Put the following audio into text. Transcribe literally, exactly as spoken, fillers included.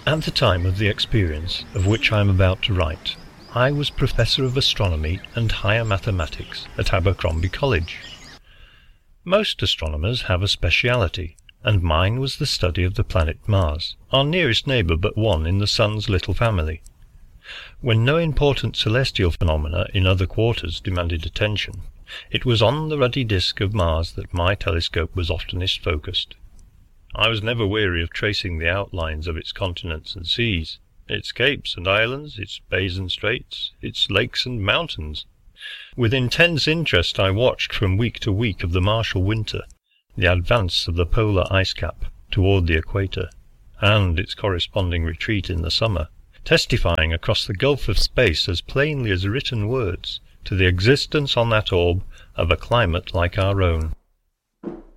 At the time of the experience of which I am about to write, I was Professor of Astronomy and Higher Mathematics at Abercrombie College. Most astronomers have a speciality, and mine was the study of the planet Mars, our nearest neighbour but one in the Sun's little family. When no important celestial phenomena in other quarters demanded attention, it was on the ruddy disk of Mars that my telescope was oftenest focused. I was never weary of tracing the outlines of its continents and seas, its capes and islands, its bays and straits, its lakes and mountains. With intense interest I watched from week to week of the Martial winter the advance of the polar ice cap toward the equator, and its corresponding retreat in the summer, testifying across the gulf of space as plainly as written words to the existence on that orb of a climate like our own.